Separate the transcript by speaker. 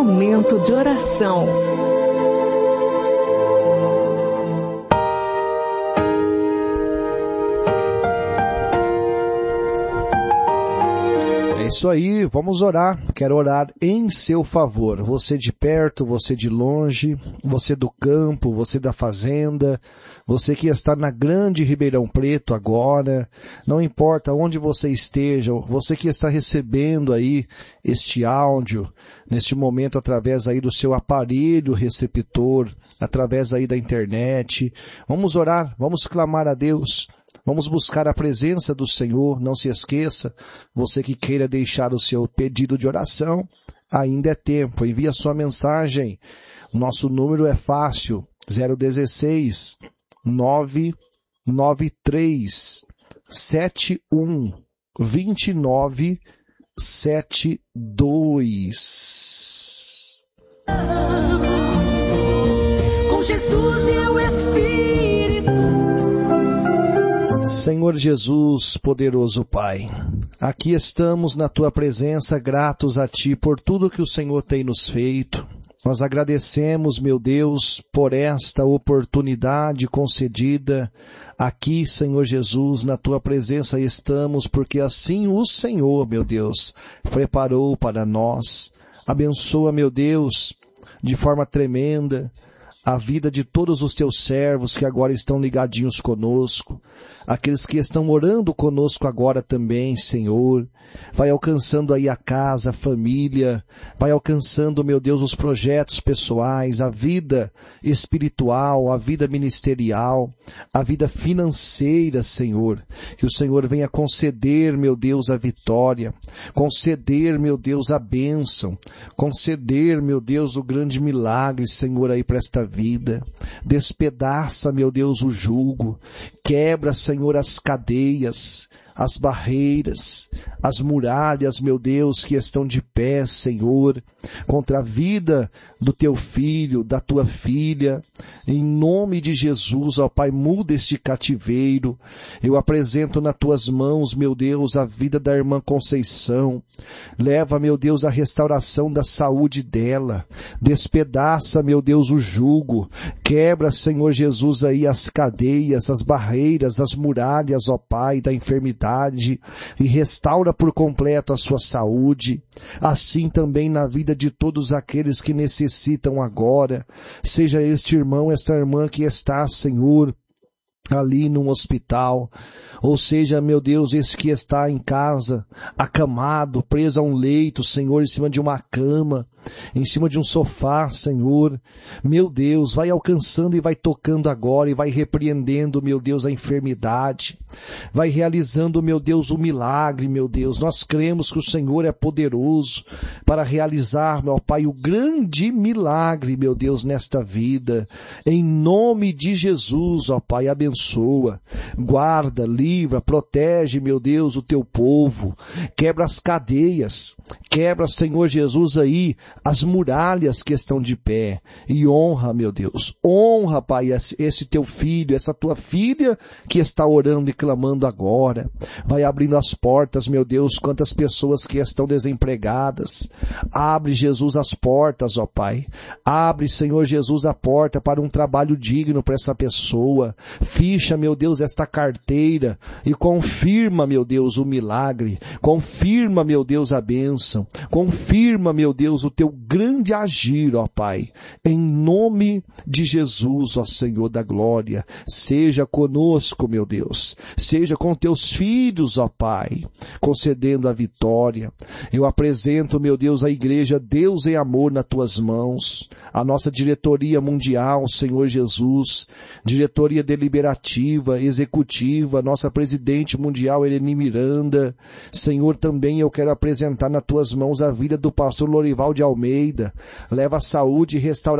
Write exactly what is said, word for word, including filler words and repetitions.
Speaker 1: Momento de oração.
Speaker 2: É isso aí, vamos orar. Quero orar em seu favor. Você de perto, você de longe, você do campo, você da fazenda, você que está na grande Ribeirão Preto agora, não importa onde você esteja, você que está recebendo aí este áudio, neste momento através aí do seu aparelho receptor, através aí da internet. Vamos orar, vamos clamar a Deus. Vamos buscar a presença do Senhor, não se esqueça, você que queira deixar o seu pedido de oração, ainda é tempo, envie a sua mensagem, o nosso número é fácil, zero um seis, nove nove três, sete um, dois nove sete dois. Com Jesus e o Espírito. Senhor Jesus, poderoso Pai, aqui estamos na Tua presença, gratos a Ti por tudo que o Senhor tem nos feito. Nós agradecemos, meu Deus, por esta oportunidade concedida. Aqui, Senhor Jesus, na Tua presença estamos, porque assim o Senhor, meu Deus, preparou para nós. Abençoa, meu Deus, de forma tremenda, a vida de todos os teus servos que agora estão ligadinhos conosco, aqueles que estão orando conosco agora também, Senhor. Vai alcançando aí a casa, a família, vai alcançando, meu Deus, os projetos pessoais, a vida espiritual, a vida ministerial, a vida financeira, Senhor. Que o Senhor venha conceder, meu Deus, a vitória, conceder, meu Deus, a bênção, conceder, meu Deus, o grande milagre, Senhor, aí para esta vida. Despedaça, meu Deus, o jugo, quebra, Senhor, as cadeias, as barreiras, as muralhas, meu Deus, que estão de pé, Senhor, contra a vida do teu filho, da tua filha. Em nome de Jesus, ó Pai, muda este cativeiro. Eu apresento nas tuas mãos, meu Deus, a vida da irmã Conceição. Leva, meu Deus, a restauração da saúde dela. Despedaça, meu Deus, o jugo. Quebra, Senhor Jesus, aí as cadeias, as barreiras, as muralhas, ó Pai, da enfermidade. E restaura por completo a sua saúde, assim também na vida de todos aqueles que necessitam agora, seja este irmão, esta irmã que está, Senhor, ali num hospital, ou seja, meu Deus, esse que está em casa, acamado, preso a um leito, Senhor, em cima de uma cama, em cima de um sofá, Senhor. Meu Deus, vai alcançando e vai tocando agora e vai repreendendo, meu Deus, a enfermidade. Vai realizando, meu Deus, o milagre, meu Deus. Nós cremos que o Senhor é poderoso para realizar, meu Pai, o grande milagre, meu Deus, nesta vida. Em nome de Jesus, ó Pai, abençoa, guarda, livra, protege, meu Deus, o teu povo. Quebra as cadeias, quebra, Senhor Jesus, aí as muralhas que estão de pé, e honra, meu Deus, honra, Pai, esse teu filho, essa tua filha que está orando e clamando agora. Vai abrindo as portas, meu Deus, quantas pessoas que estão desempregadas. Abre, Jesus, as portas, ó Pai. Abre, Senhor Jesus, a porta para um trabalho digno para essa pessoa. Ficha, meu Deus, esta carteira e confirma, meu Deus, o milagre. Confirma, meu Deus, a bênção. Confirma, meu Deus, o teu grande agir, ó Pai. Em nome de Jesus, ó Senhor da glória. Seja conosco, meu Deus. Seja com teus filhos, ó Pai, concedendo a vitória. Eu apresento, meu Deus, a igreja Deus em Amor nas tuas mãos. A nossa diretoria mundial, Senhor Jesus. Diretoria deliberativa, executiva, nossa presidente mundial, Eleni Miranda. Senhor, também eu quero apresentar nas tuas mãos a vida do pastor Lorival de Almeida. Leva saúde e restauração